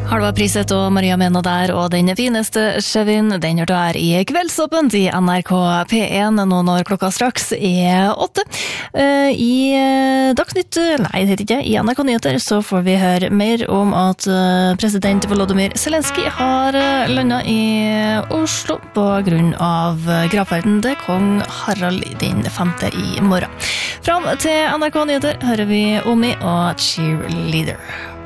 Halva Priset og Maria Mena der, og den fineste Chevin, den hørte her i Kveldsåpent i NRK P1, nå når klokka straks 8. I Dagsnytt, nei det heter ikke, i NRK Nyheter så får vi høre mer om at president Volodymyr Zelensky har landet i Oslo på grunn av gravferden til kong Harald den 5. i morgen. Fram til NRK Nyheter hører vi Omi og Cheerleader.